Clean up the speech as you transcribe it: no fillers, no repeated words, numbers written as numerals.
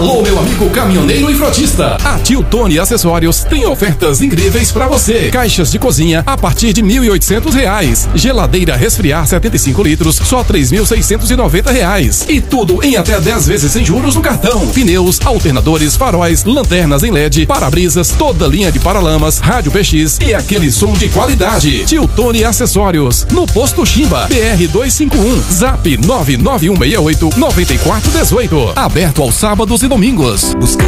Alô, meu amigo caminhoneiro e frotista. A Tiltone Acessórios tem ofertas incríveis pra você. Caixas de cozinha a partir de R$1.800. Geladeira resfriar 75 litros, só R$3.690. E tudo em até 10 vezes sem juros no cartão. Pneus, alternadores, faróis, lanternas em LED, para-brisas, toda linha de paralamas, rádio PX e aquele som de qualidade. Tiltone Acessórios, no Posto Chimba, BR 251, Zap 99168-9418. Aberto aos sábados e domingos.